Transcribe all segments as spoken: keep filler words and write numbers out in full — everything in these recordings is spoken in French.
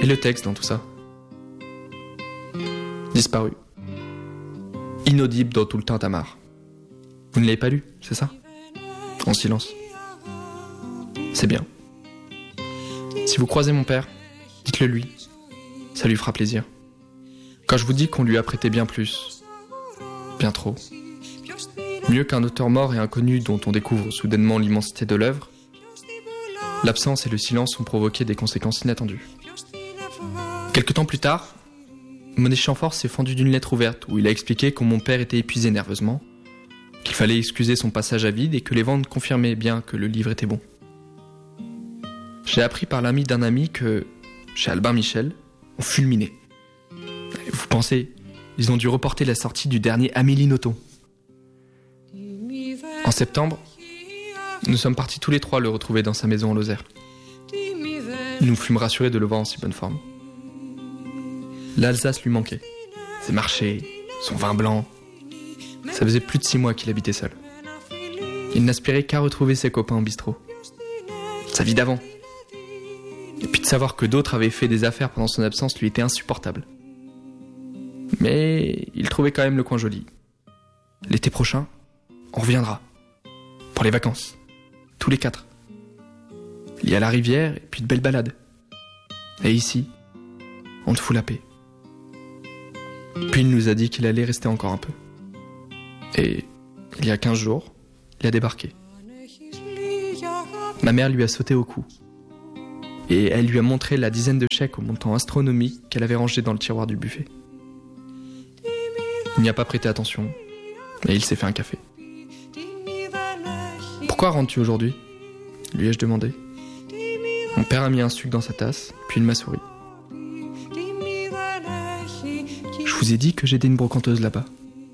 Et le texte dans tout ça ? Disparu. Inaudible dans tout le tintamarre. Vous ne l'avez pas lu, c'est ça ? En silence. C'est bien. Si vous croisez mon père, dites-le lui. Ça lui fera plaisir. Quand je vous dis qu'on lui a prêté bien plus, bien trop, mieux qu'un auteur mort et inconnu dont on découvre soudainement l'immensité de l'œuvre, l'absence et le silence ont provoqué des conséquences inattendues. Quelque temps plus tard, Monet Chamfort s'est fendu d'une lettre ouverte où il a expliqué que mon père était épuisé nerveusement, qu'il fallait excuser son passage à vide et que les ventes confirmaient bien que le livre était bon. J'ai appris par l'ami d'un ami que, chez Albin Michel, on fulminait. Vous pensez, ils ont dû reporter la sortie du dernier Amélie Nothomb. En septembre, nous sommes partis tous les trois le retrouver dans sa maison en Lozère. Nous fûmes rassurés de le voir en si bonne forme. L'Alsace lui manquait. Ses marchés, son vin blanc. Ça faisait plus de six mois qu'il habitait seul. Il n'aspirait qu'à retrouver ses copains au bistrot. Sa vie d'avant. Et puis de savoir que d'autres avaient fait des affaires pendant son absence lui était insupportable. Mais il trouvait quand même le coin joli. L'été prochain, on reviendra. Pour les vacances. Tous les quatre. Il y a la rivière et puis de belles balades. Et ici, on te fout la paix. Puis il nous a dit qu'il allait rester encore un peu. Et il y a quinze jours, il a débarqué. Ma mère lui a sauté au cou. Et elle lui a montré la dizaine de chèques au montant astronomique qu'elle avait rangé dans le tiroir du buffet. Il n'y a pas prêté attention, et il s'est fait un café. « Pourquoi rentres-tu aujourd'hui ?» lui ai-je demandé. Mon père a mis un sucre dans sa tasse, puis il m'a souri. « Je vous ai dit que j'étais une brocanteuse là-bas. »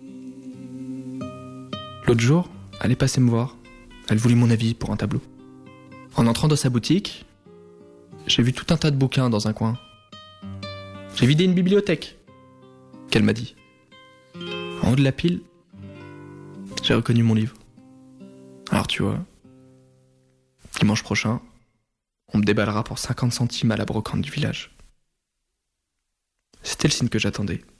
L'autre jour, elle est passée me voir. Elle voulait mon avis pour un tableau. En entrant dans sa boutique, j'ai vu tout un tas de bouquins dans un coin. J'ai vidé une bibliothèque, qu'elle m'a dit. En haut de la pile, j'ai reconnu mon livre. Alors tu vois, dimanche prochain, on me déballera pour cinquante centimes à la brocante du village. C'était le signe que j'attendais.